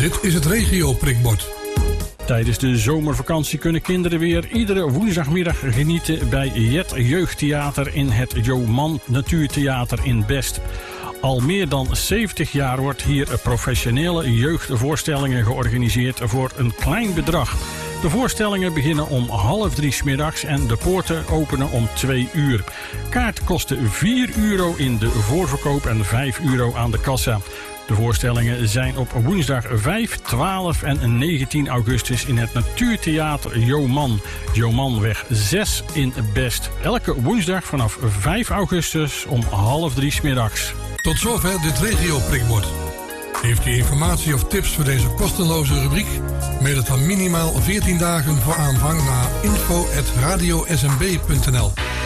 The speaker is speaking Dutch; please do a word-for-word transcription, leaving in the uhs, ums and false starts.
Dit is het regio-prikbord. Tijdens de zomervakantie kunnen kinderen weer iedere woensdagmiddag genieten bij Jet Jeugdtheater in het Joman Natuurtheater in Best. Al meer dan zeventig jaar wordt hier professionele jeugdvoorstellingen georganiseerd voor een klein bedrag. De voorstellingen beginnen om half drie 's middags en de poorten openen om twee uur. Kaart kosten vier euro in de voorverkoop en vijf euro aan de kassa. De voorstellingen zijn op woensdag vijf, twaalf en negentien augustus in het Natuurtheater Joman. Jomanweg zes in Best. Elke woensdag vanaf vijf augustus om half drie 's middags. Tot zover dit regio-prikbord. Heeft u informatie of tips voor deze kostenloze rubriek? Mail het dan minimaal veertien dagen voor aanvang naar info at radio s m b punt n l.